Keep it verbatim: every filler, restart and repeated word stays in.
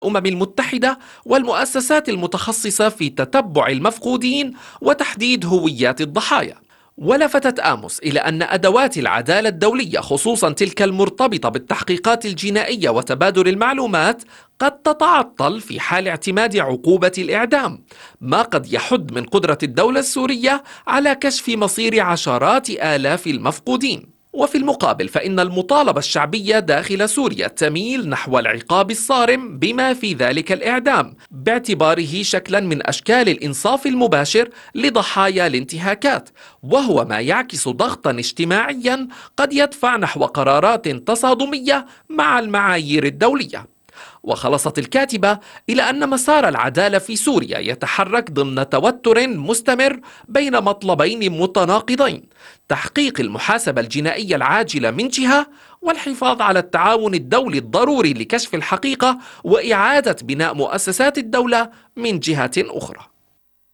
الأمم المتحدة والمؤسسات المتخصصة في تتبع المفقودين وتحديد هويات الضحايا. ولفتت آموس إلى أن أدوات العدالة الدولية، خصوصا تلك المرتبطة بالتحقيقات الجنائية وتبادل المعلومات، قد تتعطل في حال اعتماد عقوبة الإعدام، ما قد يحد من قدرة الدولة السورية على كشف مصير عشرات آلاف المفقودين. وفي المقابل فإن المطالبة الشعبية داخل سوريا تميل نحو العقاب الصارم بما في ذلك الإعدام، باعتباره شكلا من أشكال الإنصاف المباشر لضحايا الانتهاكات، وهو ما يعكس ضغطا اجتماعيا قد يدفع نحو قرارات تصادمية مع المعايير الدولية. وخلصت الكاتبة إلى أن مسار العدالة في سوريا يتحرك ضمن توتر مستمر بين مطلبين متناقضين: تحقيق المحاسبة الجنائية العاجلة من جهة، والحفاظ على التعاون الدولي الضروري لكشف الحقيقة وإعادة بناء مؤسسات الدولة من جهة أخرى.